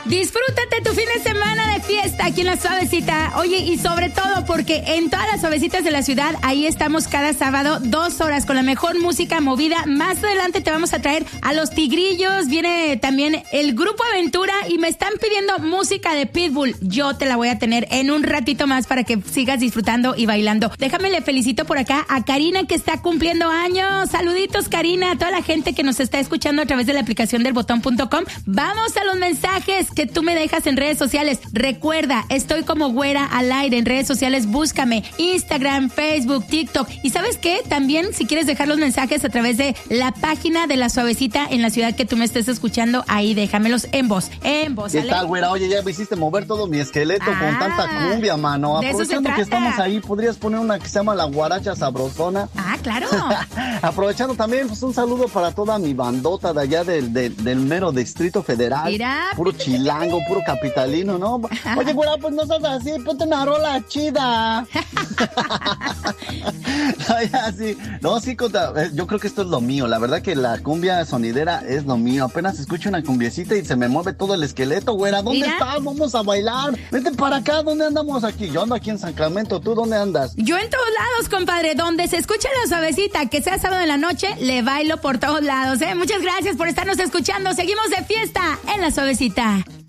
Disfrútate tu fin de semana de fiesta aquí en La Suavecita. Oye, y sobre todo porque en todas las suavecitas de la ciudad, ahí estamos cada sábado, 2 horas con la mejor música movida. Más adelante te vamos a traer a Los Tigrillos, viene también el Grupo Aventura y me están pidiendo música de Pitbull. Yo te la voy a tener en un ratito más para que sigas disfrutando y bailando. Déjame le felicito por acá a Karina que está cumpliendo años. Saluditos, Karina, a toda la gente que nos está escuchando a través de la aplicación del botón.com. Vamos a los mensajes que tú me dejas en redes sociales. Recuerda, estoy como Güera al Aire en redes sociales. Búscame Instagram, Facebook, TikTok. Y ¿sabes qué? También si quieres dejar los mensajes a través de la página de La Suavecita en la ciudad que tú me estés escuchando, ahí déjamelos en voz. En voz. ¿Qué tal, Güera? Oye, ya me hiciste mover todo mi esqueleto con tanta cumbia, mano. Aprovechando que estamos ahí, ¿podrías poner una que se llama La Guaracha Sabrosona? Ah, claro. Aprovechando también, pues un saludo para toda mi bandota de allá del mero Distrito Federal. Mira. Puro chilango, puro capitalino, ¿no? Oye, Güera, pues no seas así, ponte una rola chida. No, sí, yo creo que esto es lo mío. La verdad que la cumbia sonidera es lo mío. Apenas escucho una cumbiecita y se me mueve todo el esqueleto, Güera. ¿Dónde estás? Vamos a bailar. Vete para acá. ¿Dónde andamos aquí? Yo ando aquí en Sacramento. ¿Tú dónde andas? Yo en todos lados, compadre. Donde se escucha La Suavecita, que sea sábado en la noche, le bailo por todos lados, ¿eh? Muchas gracias por estarnos escuchando. Seguimos de fiesta en La Suavecita.